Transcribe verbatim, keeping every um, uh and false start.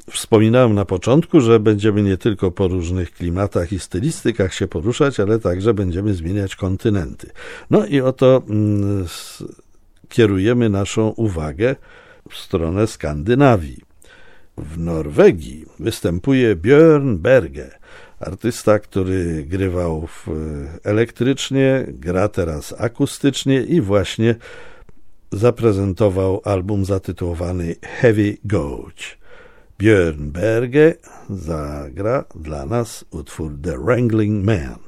Wspominałem na początku, że będziemy nie tylko po różnych klimatach i stylistykach się poruszać, ale także będziemy zmieniać kontynenty. No i oto mm, kierujemy naszą uwagę w stronę Skandynawii. W Norwegii występuje Björn Berge, artysta, który grywał w elektrycznie, gra teraz akustycznie i właśnie zaprezentował album zatytułowany Heavy Gauge. Björn Berge zagra dla nas utwór The Wrangling Man.